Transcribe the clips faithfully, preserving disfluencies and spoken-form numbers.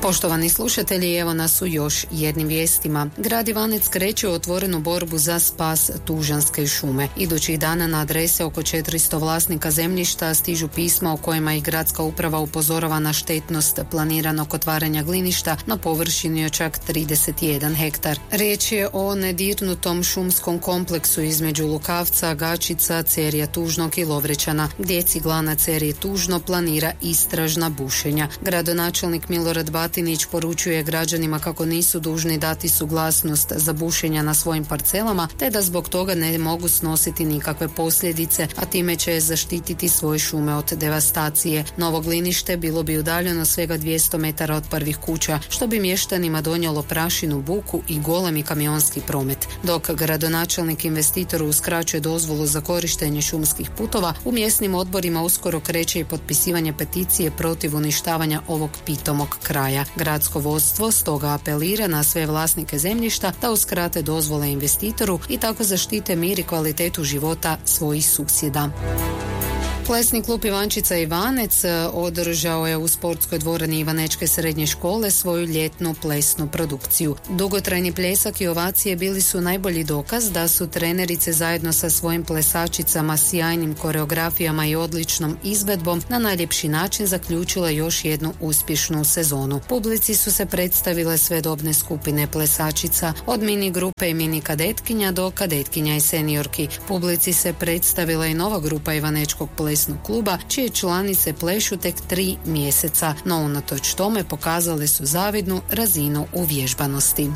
Poštovani slušatelji, evo nas u još jednim vijestima. Grad Ivanec kreće u otvorenu borbu za spas Tužanske šume. Idućih dana na adrese oko četiristo vlasnika zemljišta stižu pisma u kojima ih gradska uprava upozorava na štetnost planiranog otvaranja gliništa na površini od čak trideset jedan hektar. Riječ je o nedirnutom šumskom kompleksu između Lukavca, Gačica, Cerija Tužnog i Lovrećana, gdje ciglana Cerije Tužno planira istražna bušenja. Gradonačelnik Milorad Batinić poručuje građanima kako nisu dužni dati suglasnost za bušenja na svojim parcelama, te da zbog toga ne mogu snositi nikakve posljedice, a time će zaštititi svoje šume od devastacije. Novo glinište bilo bi udaljeno svega dvjesto metara od prvih kuća, što bi mještanima donijelo prašinu, buku i golemi kamionski promet. Dok gradonačelnik investitoru uskraćuje dozvolu za korištenje šumskih putova, u mjesnim odborima uskoro kreće i potpisivanje peticije protiv uništavanja ovog pitomog kraja. Gradsko vodstvo stoga apelira na sve vlasnike zemljišta da uskrate dozvole investitoru i tako zaštite mir i kvalitetu života svojih susjeda. Plesni klub Ivančica Ivanec održao je u sportskoj dvorani Ivanečke srednje škole svoju ljetnu plesnu produkciju. Dugotrajni pljesak i ovacije bili su najbolji dokaz da su trenerice zajedno sa svojim plesačicama, sjajnim koreografijama i odličnom izvedbom na najljepši način zaključile još jednu uspješnu sezonu. Publici su se predstavile sve dobne skupine plesačica, od mini grupe i mini kadetkinja do kadetkinja i seniorki. Publici se predstavila i nova grupa Ivanečkog plesnog kluba, čije članice plešu tek tri mjeseca, no unatoč tome pokazale su zavidnu razinu uvježbanosti.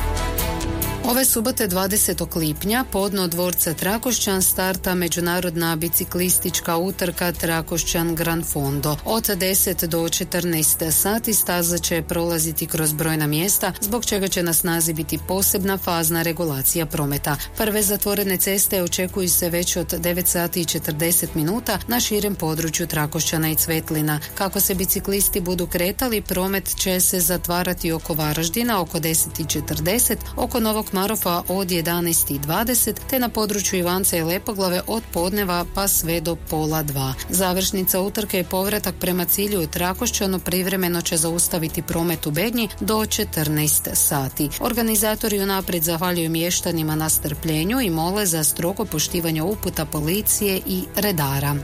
Ove subote dvadesetog lipnja podno dvorca Trakošćan starta međunarodna biciklistička utrka Trakošćan Gran Fondo. Od deset do četrnaest sati staza će prolaziti kroz brojna mjesta, zbog čega će na snazi biti posebna fazna regulacija prometa. Prve zatvorene ceste očekuju se već od devet sati i četrdeset minuta na širem području Trakošćana i Cvetlina. Kako se biciklisti budu kretali, promet će se zatvarati oko Varaždina oko deset i četrdeset, oko Novog Marofa od jedanaest i dvadeset, te na području Ivanca i Lepoglave od podneva pa sve do pola dva. Završnica utrke i povratak prema cilju u Trakošćanu privremeno će zaustaviti promet u Bednji do četrnaest sati. Organizatori unaprijed zahvaljuju mještanima na strpljenju i mole za strogo poštivanje uputa policije i redara.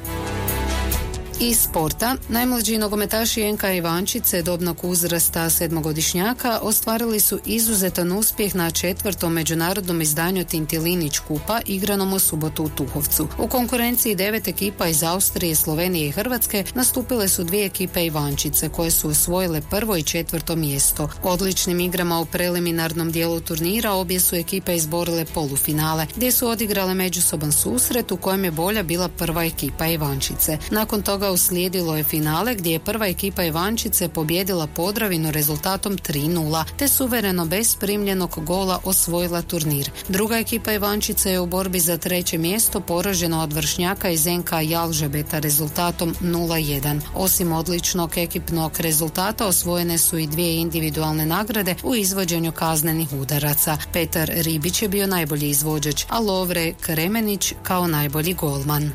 Iz sporta, najmlađi nogometaši en ka Ivančice dobnog uzrasta sedmogodišnjaka ostvarili su izuzetan uspjeh na četvrtom međunarodnom izdanju Tintilinić kupa igranom u subotu u Tuhovcu. U konkurenciji devet ekipa iz Austrije, Slovenije i Hrvatske nastupile su dvije ekipe Ivančice koje su osvojile prvo i četvrto mjesto. Odličnim igrama u preliminarnom dijelu turnira obje su ekipe izborile polufinale, gdje su odigrale međusoban susret u kojem je bolja bila prva ekipa Ivančice. Nakon toga uslijedilo je finale gdje je prva ekipa Ivančice pobijedila Podravinu rezultatom tri nula, te suvereno bez primljenog gola osvojila turnir. Druga ekipa Ivančice je u borbi za treće mjesto poražena od vršnjaka iz en ka Jalžabeta rezultatom nula jedan. Osim odličnog ekipnog rezultata osvojene su i dvije individualne nagrade u izvođenju kaznenih udaraca. Petar Ribić je bio najbolji izvođač, a Lovre Kremenić kao najbolji golman.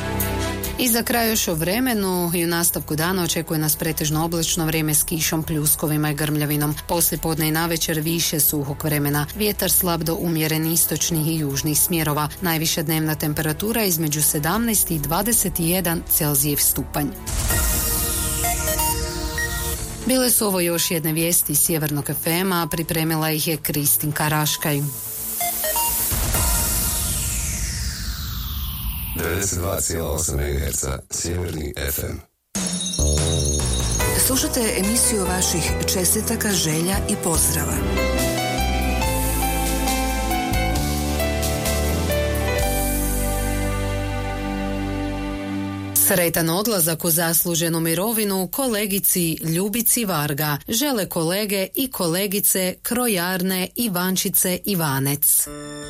I za kraj još o vremenu. I u nastavku dana očekuje nas pretežno oblačno vrijeme s kišom, pljuskovima i grmljavinom. Poslije podne i navečer više suhog vremena. Vjetar slab do umjeren istočnih i južnih smjerova. Najviša dnevna temperatura između sedamnaest i dvadeset jedan Celzijev stupanj. Bile su ovo još jedne vijesti iz Sjevernog ef ema, a pripremila ih je Kristinka Raškaj. devedeset dva zarez osam megaherca Sjeverni ef em. Slušajte emisiju vaših čestitaka, želja i pozdrava. Sretan odlazak u zasluženu mirovinu kolegici Ljubici Varga žele kolege i kolegice Krojarne Ivančice Ivanec.